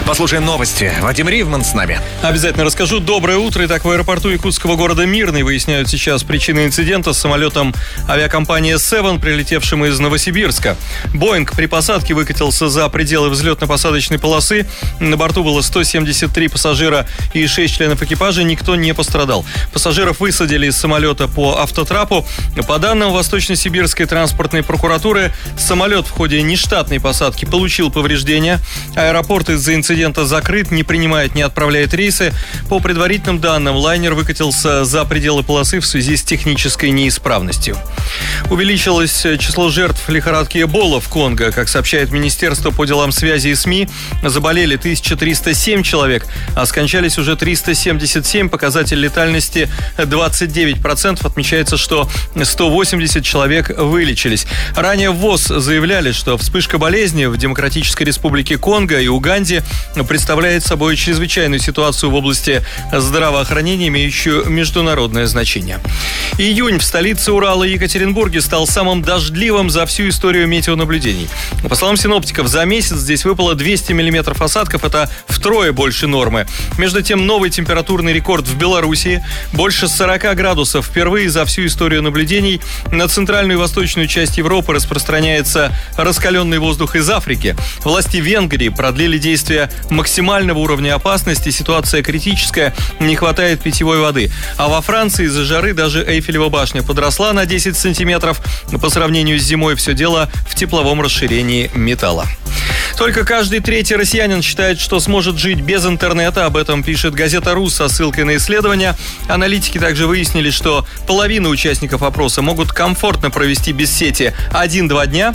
Послушаем новости. Вадим Ривман с нами. Обязательно расскажу. Доброе утро. Итак, в аэропорту якутского города Мирный выясняют сейчас причины инцидента с самолетом авиакомпании Seven, прилетевшим из Новосибирска. Боинг при посадке выкатился за пределы взлетно-посадочной полосы. На борту было 173 пассажира и 6 членов экипажа. Никто не пострадал. Пассажиров высадили из самолета по автотрапу. По данным Восточно-Сибирской транспортной прокуратуры, самолет в ходе нештатной посадки получил повреждения. Аэропорт из-за инцидента закрыт, не принимает, не отправляет рейсы. По предварительным данным, лайнер выкатился за пределы полосы в связи с технической неисправностью. Увеличилось число жертв лихорадки Эбола в Конго. Как сообщает Министерство по делам связи и СМИ, заболели 1307 человек, а скончались уже 377. Показатель летальности 29%. Отмечается, что 180 человек вылечились. Ранее в ВОЗ заявляли, что вспышка болезни в Демократической Республике Конго и Уганде представляет собой чрезвычайную ситуацию в области здравоохранения, имеющую международное значение. Июнь в столице Урала и Екатеринбурге стал самым дождливым за всю историю метеонаблюдений. По словам синоптиков, за месяц здесь выпало 200 миллиметров осадков, это втрое больше нормы. Между тем, новый температурный рекорд в Белоруссии. Больше 40 градусов. Впервые за всю историю наблюдений на центральную и восточную часть Европы распространяется раскаленный воздух из Африки. Власти Венгрии продлили действия максимального уровня опасности. Ситуация критическая, не хватает питьевой воды. А во Франции из-за жары даже Эйфелева башня подросла на 10 сантиметров. По сравнению с зимой все дело в тепловом расширении металла. Только каждый третий россиянин считает, что сможет жить без интернета. Об этом пишет газета «Рус» со ссылкой на исследования. Аналитики также выяснили, что половина участников опроса могут комфортно провести без сети 1-2 дня.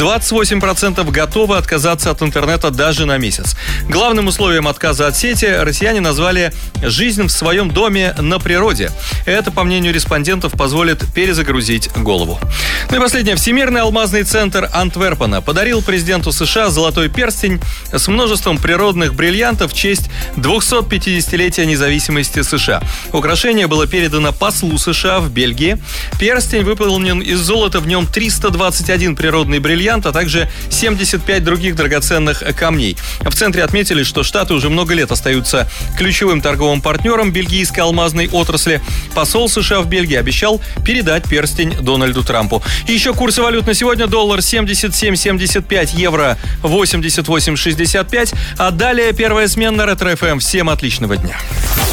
28% готовы отказаться от интернета даже на месяц. Главным условием отказа от сети россияне назвали жизнь в своем доме на природе. Это, по мнению респондентов, позволит перезагрузить голову. Ну и последнее. Всемирный алмазный центр Антверпена подарил президенту США золотой перстень с множеством природных бриллиантов в честь 250-летия независимости США. Украшение было передано послу США в Бельгии. Перстень выполнен из золота, в нем 321 природный бриллиант, а также 75 других драгоценных камней. В центре отметили, что Штаты уже много лет остаются ключевым торговым партнером бельгийской алмазной отрасли. Посол США в Бельгии обещал передать перстень Дональду Трампу. И еще курсы валют на сегодня: доллар 77.75, евро 88.65. А далее первая смена Ретро ФМ. Всем отличного дня.